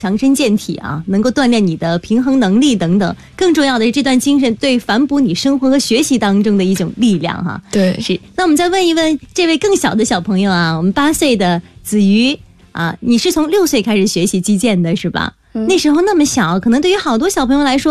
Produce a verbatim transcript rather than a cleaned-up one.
强身健体啊，能够锻炼你的平衡能力等等。更重要的是，这段精神对反哺你生活和学习当中的一种力量哈、啊。 对， 是。那我们再问一问这位更小的小朋友啊，我们八岁的子瑜啊，你是从六岁开始学习击剑的是吧？嗯、那时候那么小，可能对于好多小朋友来说。